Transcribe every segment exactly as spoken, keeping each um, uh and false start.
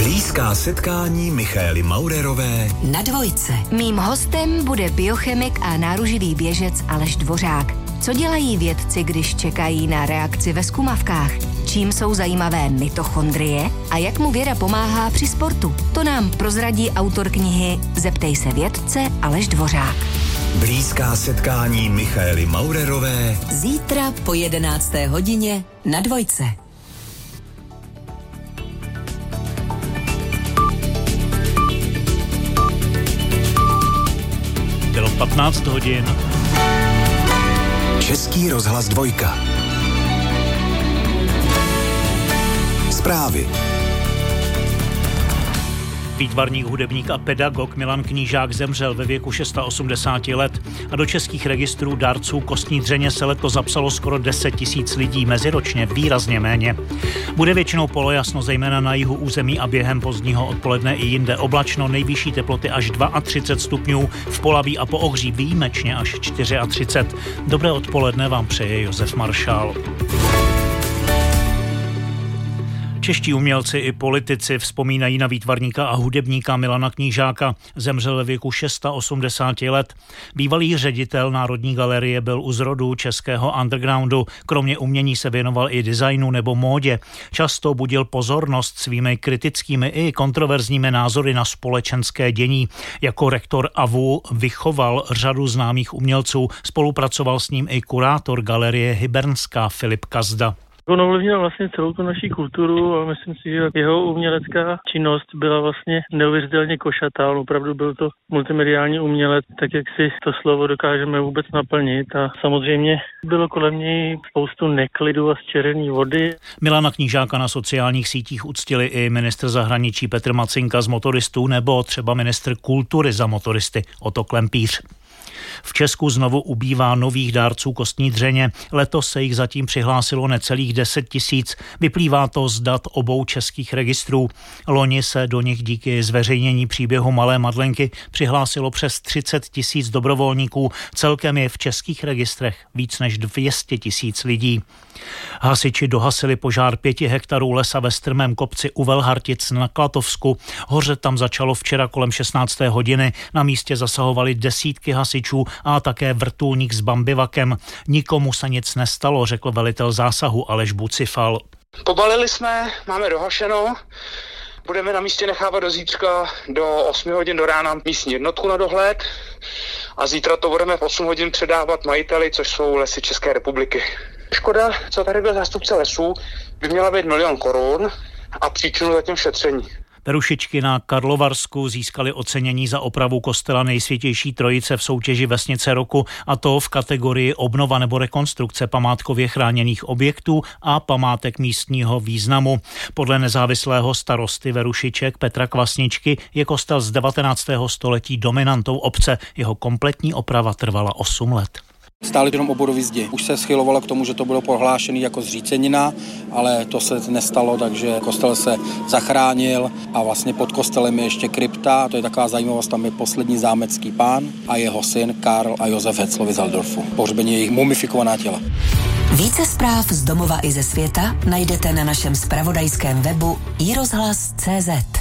Blízká setkání Michaely Maurerové na Dvojce. Mým hostem bude biochemik a náruživý běžec Aleš Dvořák. Co dělají vědci, když čekají na reakci ve zkumavkách? Čím jsou zajímavé mitochondrie a jak mu věda pomáhá při sportu? To nám prozradí autor knihy Zeptej se vědce Aleš Dvořák. Blízká setkání Michaely Maurerové zítra po jedenácté hodině na Dvojce. Bylo patnáct hodin. Český rozhlas Dvojka. Zprávy. Výtvarník, hudebník a pedagog Milan Knížák zemřel ve věku osmdesáti šesti let a do českých registrů dárců kostní dřeně se letos zapsalo skoro deset tisíc lidí, meziročně výrazně méně. Bude většinou polojasno, zejména na jihu území a během pozdního odpoledne i jinde oblačno, nejvyšší teploty až třicet dva stupňů, v Polaví a Poohří výjimečně až třicet čtyři. Dobré odpoledne vám přeje Josef Maršál. Čeští umělci i politici vzpomínají na výtvarníka a hudebníka Milana Knížáka. Zemřel ve věku osmdesáti šesti let. Bývalý ředitel Národní galerie byl u zrodu českého undergroundu. Kromě umění se věnoval i designu nebo módě. Často budil pozornost svými kritickými i kontroverzními názory na společenské dění. Jako rektor A V U vychoval řadu známých umělců. Spolupracoval s ním i kurátor galerie Hybernská Filip Kazda. On ovlivnil vlastně celou tu naší kulturu a myslím si, že jeho umělecká činnost byla vlastně neuvěřitelně košatá. On opravdu byl to multimediální umělec, tak jak si to slovo dokážeme vůbec naplnit, a samozřejmě bylo kolem něj spoustu neklidu a zčeřený vody. Milana Knížáka na sociálních sítích uctili i ministr zahraničí Petr Macinka z motoristů nebo třeba ministr kultury za motoristy Otto Klempíř. V Česku znovu ubývá nových dárců kostní dřeně. Letos se jich zatím přihlásilo necelých deset tisíc. Vyplývá to z dat obou českých registrů. Loni se do nich díky zveřejnění příběhu Malé Madlenky přihlásilo přes třicet tisíc dobrovolníků. Celkem je v českých registrech víc než dvě stě tisíc lidí. Hasiči dohasili požár pěti hektarů lesa ve strmém kopci u Velhartic na Klatovsku. Hoře tam začalo včera kolem šestnácté hodiny. Na místě zasahovali desítky hasičů a také vrtulník s bambivakem. Nikomu se nic nestalo, řekl velitel zásahu Aleš Bucifal. Pobalili jsme, máme dohašeno. Budeme na místě nechávat do zítřka do osmi hodin do rána místní jednotku na dohled a zítra to budeme v osm hodin předávat majiteli, což jsou Lesy České republiky. Škoda, co tady byl zástupce lesů, by měla být milion korun a příčinu zatím šetření. Perušičky na Karlovarsku získaly ocenění za opravu kostela Nejsvětější Trojice v soutěži Vesnice roku, a to v kategorii obnova nebo rekonstrukce památkově chráněných objektů a památek místního významu. Podle nezávislého starosty Verušiček Petra Kvasničky je kostel z devatenáctého století dominantou obce. Jeho kompletní oprava trvala osm let. Stály jenom oborový zdi. Už se schylovalo k tomu, že to bylo prohlášené jako zřícenina, ale to se nestalo, takže kostel se zachránil a vlastně pod kostelem je ještě krypta. To je taková zajímavost, tam je poslední zámecký pán a jeho syn Karl a Josef Hetzlovi z Aldorfu. Pohřbení jejich mumifikovaná těla. Více zpráv z domova i ze světa najdete na našem zpravodajském webu i rozhlas tečka cé zet.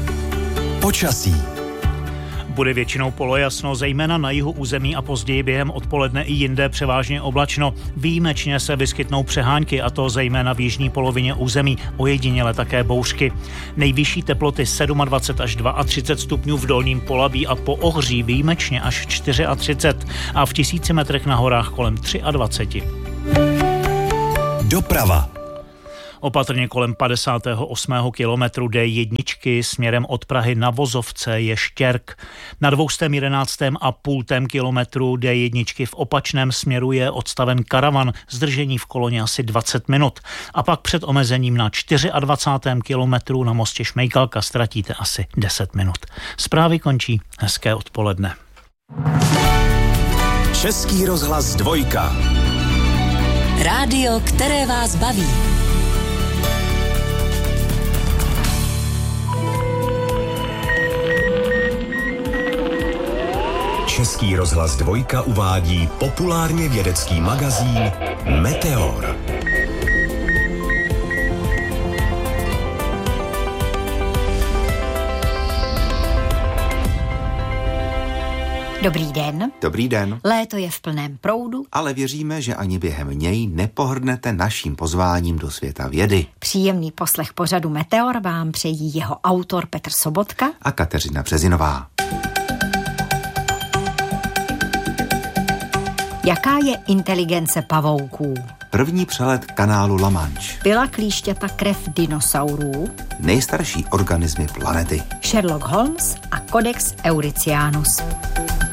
Počasí. Bude většinou polojasno, zejména na jihu území a později během odpoledne i jinde převážně oblačno. Výjimečně se vyskytnou přehánky, a to zejména v jižní polovině území, ojediněle také bouřky. Nejvyšší teploty dvacet sedm až třicet dva stupňů v dolním Polaví a Poohří, výjimečně až třicet čtyři a v tisíci metrech na horách kolem dvacet tři. Doprava. Opatrně kolem padesátého osmého kilometru D jedna směrem od Prahy na Vozovce je štěrk. Na dvoustém jedenáctém a půltém kilometru D jedna v opačném směru je odstaven karavan, zdržení v koloně asi dvacet minut. A pak před omezením na dvacátém čtvrtém kilometru na mostě Šmejkalka ztratíte asi deset minut. Zprávy končí. Hezké odpoledne. Český rozhlas Dvojka. Rádio, které vás baví. Český rozhlas Dvojka uvádí populárně vědecký magazín Meteor. Dobrý den. Dobrý den. Léto je v plném proudu. Ale věříme, že ani během něj nepohrdnete naším pozváním do světa vědy. Příjemný poslech pořadu Meteor vám přejí jeho autor Petr Sobotka a Kateřina Březinová. Jaká je inteligence pavouků? První přelet kanálu La Manche. Byla klíšťata krev dinosaurů? Nejstarší organismy planety. Sherlock Holmes a Codex Euricianus.